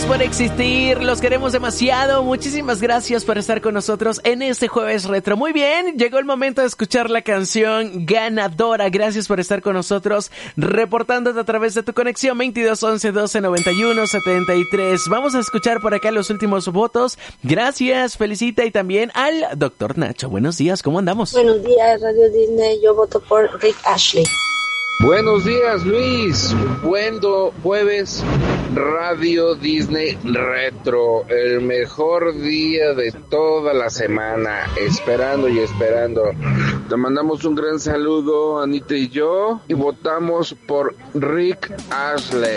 Gracias por existir, los queremos demasiado. Muchísimas gracias por estar con nosotros en este jueves retro. Muy bien, llegó el momento de escuchar la canción ganadora. Gracias por estar con nosotros, reportándote a través de tu conexión 2211 12 91 73. Vamos a escuchar por acá los últimos votos. Gracias, felicita y también al doctor Nacho. Buenos días, ¿cómo andamos? Buenos días, Radio Disney. Yo voto por Rick Ashley. Buenos días, Luis. Buen jueves, Radio Disney Retro. El mejor día de toda la semana. Esperando y esperando. Te mandamos un gran saludo, Anita y yo. Y votamos por Rick Ashley.